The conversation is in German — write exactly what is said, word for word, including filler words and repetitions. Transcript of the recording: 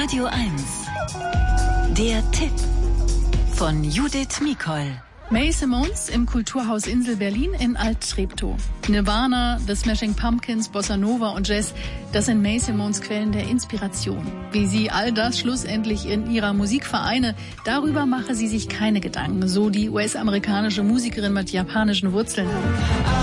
Radio eins. Der Tipp von Judith Mikol. Mae Simons im Kulturhaus Insel Berlin in Alt-Treptow. Nirvana, The Smashing Pumpkins, Bossa Nova und Jazz, das sind Mae Simons Quellen der Inspiration. Wie sie all das schlussendlich in ihrer Musik vereine, darüber mache sie sich keine Gedanken, so die U S-amerikanische Musikerin mit japanischen Wurzeln.